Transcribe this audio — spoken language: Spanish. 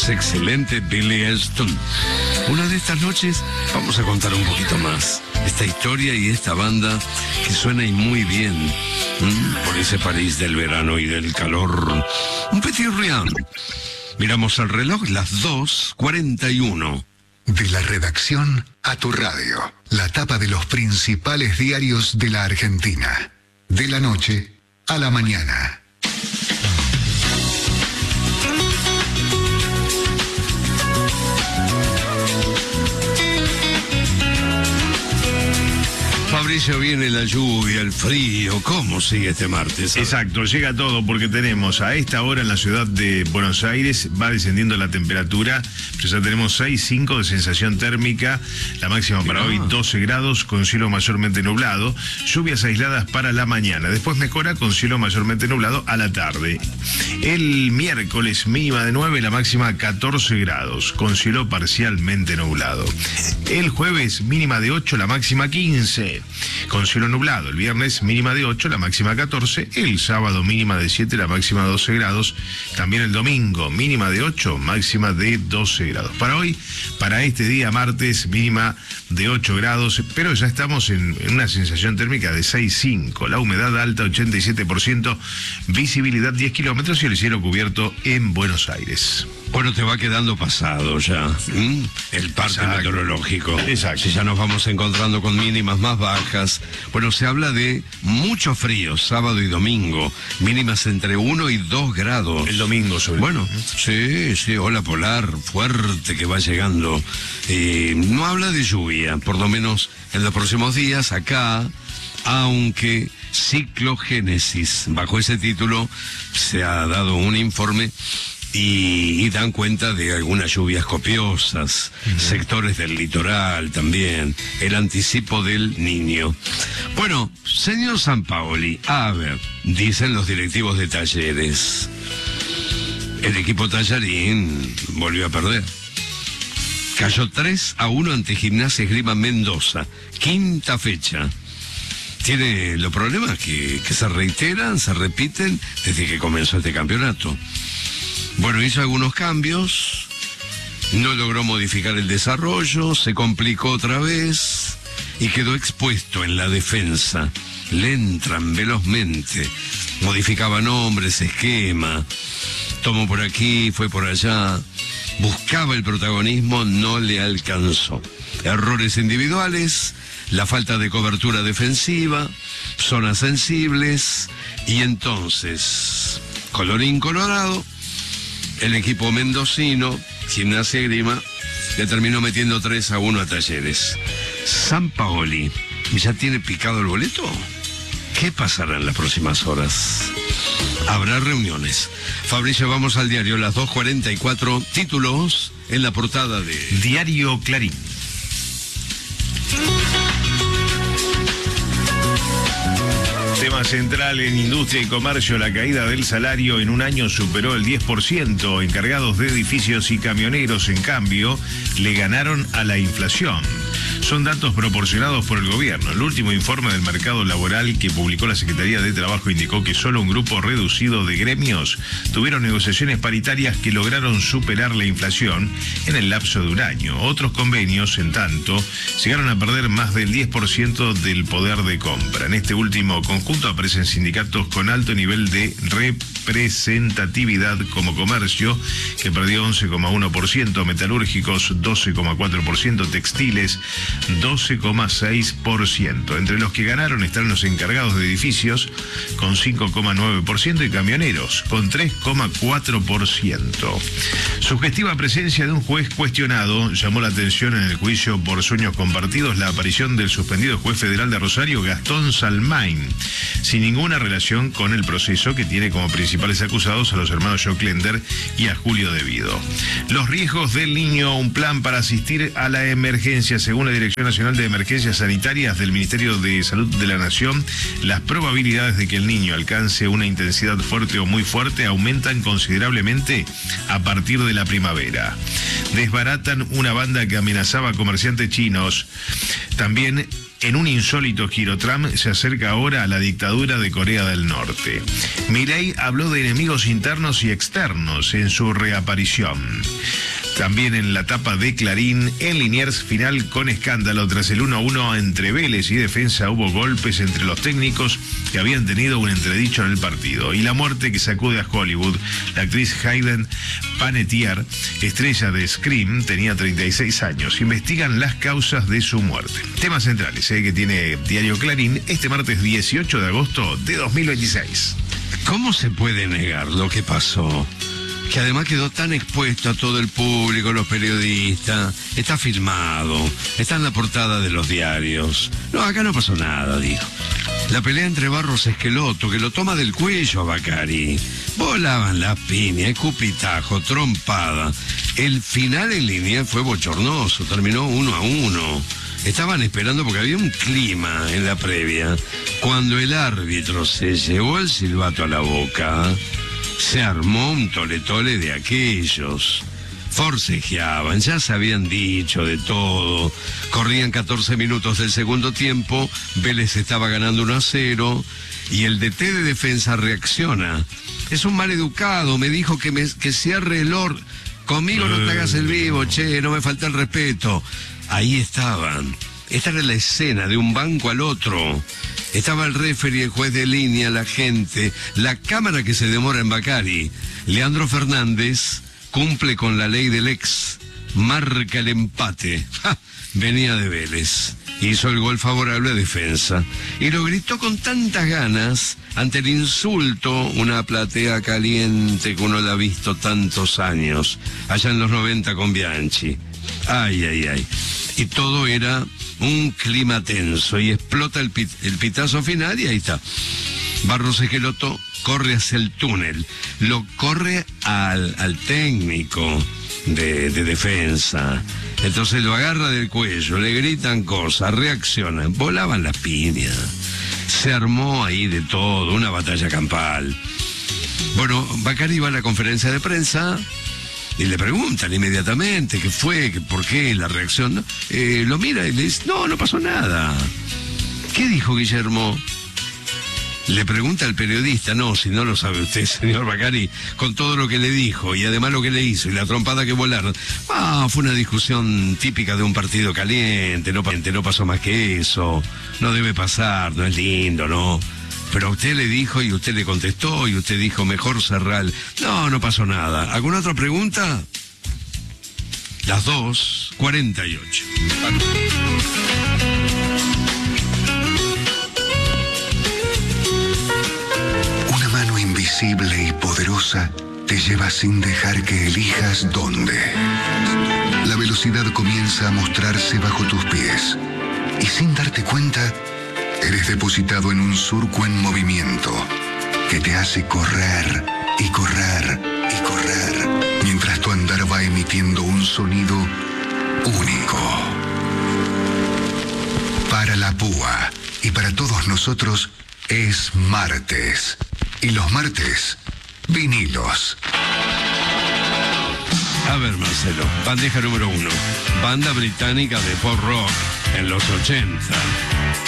excelente Billy Elston. Una de estas noches vamos a contar un poquito más esta historia y esta banda que suena y muy bien por ese París del verano y del calor. Un petit rien. Miramos el reloj, las 2:41. De la redacción a tu radio. La tapa de los principales diarios de la Argentina. De la noche a la mañana. Fabricio, viene la lluvia, el frío. ¿Cómo sigue este martes? Exacto, llega todo porque tenemos a esta hora en la ciudad de Buenos Aires, va descendiendo la temperatura, pero ya tenemos 6,5 de sensación térmica, la máxima para hoy 12 grados con cielo mayormente nublado, lluvias aisladas para la mañana, después mejora con cielo mayormente nublado a la tarde. El miércoles mínima de 9, la máxima 14 grados con cielo parcialmente nublado. El jueves mínima de 8, la máxima 15. Con cielo nublado. El viernes mínima de 8, la máxima 14. El sábado mínima de 7, la máxima 12 grados. También el domingo mínima de 8, máxima de 12 grados. Para hoy, para este día martes, mínima de 8 grados, pero ya estamos en una sensación térmica de 6,5. La humedad alta 87%, visibilidad 10 kilómetros y el cielo cubierto en Buenos Aires. Bueno, te va quedando pasado ya el parte meteorológico. Exacto. Si ya nos vamos encontrando con mínimas más bajas. Bueno, se habla de mucho frío sábado y domingo, mínimas entre 1 y 2 grados. El domingo sobre Bueno, sí, ola polar fuerte que va llegando. No habla de lluvia, por lo menos en los próximos días acá, aunque Ciclogénesis, bajo ese título, se ha dado un informe y dan cuenta de algunas lluvias copiosas, sectores del litoral también, el anticipo del Niño. Bueno, señor Sampaoli, a ver, dicen los directivos de Talleres, el equipo tallarín volvió a perder. Cayó 3-1 ante Gimnasia Esgrima Mendoza, quinta fecha. Tiene los problemas que se reiteran, se repiten desde que comenzó este campeonato. Bueno, hizo algunos cambios, no logró modificar el desarrollo, se complicó otra vez y quedó expuesto en la defensa. Le entran velozmente, modificaba nombres, esquema, tomó por aquí, fue por allá, buscaba el protagonismo, no le alcanzó. Errores individuales, la falta de cobertura defensiva, zonas sensibles y entonces, colorín colorado, el equipo mendocino, Gimnasia Esgrima, le terminó metiendo 3-1 a Talleres. Sampaoli, ¿ya tiene picado el boleto? ¿Qué pasará en las próximas horas? Habrá reuniones. Fabricio, vamos al diario, las 2:44, títulos en la portada de Diario Clarín. Tema central en industria y comercio, la caída del salario en un año superó el 10%. Encargados de edificios y camioneros, en cambio, le ganaron a la inflación. Son datos proporcionados por el gobierno. El último informe del mercado laboral que publicó la Secretaría de Trabajo indicó que solo un grupo reducido de gremios tuvieron negociaciones paritarias que lograron superar la inflación en el lapso de un año. Otros convenios, en tanto, llegaron a perder más del 10% del poder de compra. En este último conjunto aparecen sindicatos con alto nivel de representatividad como comercio, que perdió 11,1%, metalúrgicos 12,4%, textiles 12,6%. Entre los que ganaron están los encargados de edificios con 5,9% y camioneros con 3,4%. Sugestiva presencia de un juez cuestionado llamó la atención en el juicio por sueños compartidos la aparición del suspendido juez federal de Rosario, Gastón Salmain, sin ninguna relación con el proceso que tiene como principales acusados a los hermanos Joclender y a Julio Devido. Los riesgos del niño, un plan para asistir a la emergencia. Según la Dirección Nacional de Emergencias Sanitarias del Ministerio de Salud de la Nación, las probabilidades de que el niño alcance una intensidad fuerte o muy fuerte aumentan considerablemente a partir de la primavera. Desbaratan una banda que amenazaba a comerciantes chinos. También en un insólito giro, Trump se acerca ahora a la dictadura de Corea del Norte. Milei habló de enemigos internos y externos en su reaparición. También en la tapa de Clarín, en Liniers final con escándalo. Tras el 1-1 entre Vélez y Defensa hubo golpes entre los técnicos que habían tenido un entredicho en el partido. Y la muerte que sacude a Hollywood. La actriz Hayden Panettiere, estrella de Scream, tenía 36 años. Investigan las causas de su muerte. Temas centrales que tiene Diario Clarín este martes 18 de agosto de 2026. ¿Cómo se puede negar lo que pasó? Que además quedó tan expuesto a todo el público, los periodistas, está filmado, está en la portada de los diarios. No, acá no pasó nada, dijo. La pelea entre Barros Esqueloto, que lo toma del cuello a Bacari. Volaban las piñas, escupitajo, trompada. El final en línea fue bochornoso, terminó 1-1. Estaban esperando porque había un clima en la previa. Cuando el árbitro se llevó el silbato a la boca, se armó un tole-tole de aquellos. Forcejeaban, ya se habían dicho de todo. Corrían 14 minutos del segundo tiempo, Vélez estaba ganando 1-0 y el DT de Defensa reacciona. Es un maleducado, me dijo que cierre el or. Conmigo no te hagas el vivo, che, no me falta el respeto. Ahí estaban. Esta era la escena de un banco al otro. Estaba el referee, el juez de línea, la gente, la cámara que se demora en Bacari. Leandro Fernández cumple con la ley del ex, marca el empate. ¡Ja! Venía de Vélez, hizo el gol favorable a Defensa y lo gritó con tantas ganas ante el insulto, una platea caliente que uno la ha visto tantos años, allá en los 90 con Bianchi. Ay, ay, ay. Y todo era un clima tenso y explota el pitazo final y ahí está. Barros Esqueloto corre hacia el túnel, lo corre al técnico de Defensa. Entonces lo agarra del cuello, le gritan cosas, reaccionan, volaban las piñas. Se armó ahí de todo, una batalla campal. Bueno, Bacari va a la conferencia de prensa y le preguntan inmediatamente qué fue, por qué, la reacción. ¿No? Lo mira y le dice, no pasó nada. ¿Qué dijo Guillermo? Le pregunta al periodista, no, si no lo sabe usted, señor Bacari, con todo lo que le dijo y además lo que le hizo y la trompada que volaron. Fue una discusión típica de un partido caliente, no pasó más que eso, no debe pasar, no es lindo, no. Pero a usted le dijo y usted le contestó y usted dijo, mejor cerrar. No pasó nada. ¿Alguna otra pregunta? Las 2:48. Una mano invisible y poderosa te lleva sin dejar que elijas dónde. La velocidad comienza a mostrarse bajo tus pies y sin darte cuenta, eres depositado en un surco en movimiento que te hace correr y correr y correr, mientras tu andar va emitiendo un sonido único. Para la púa y para todos nosotros es martes. Y los martes, vinilos. A ver, Marcelo, bandeja número 1. Banda británica de pop rock en los 80.